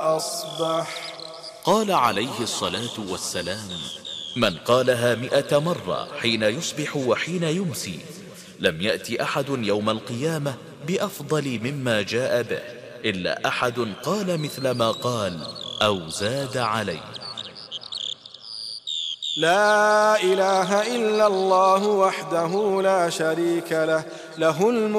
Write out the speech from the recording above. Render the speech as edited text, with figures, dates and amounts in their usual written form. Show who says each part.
Speaker 1: أصبح.
Speaker 2: قال عليه الصلاة والسلام: من قالها 100 مرة حين يصبح وحين يمسي لم يأت أحد يوم القيامة بأفضل مما جاء به إلا أحد قال مثل ما قال أو زاد عليه.
Speaker 1: لا إله إلا الله وحده لا شريك له، له الملك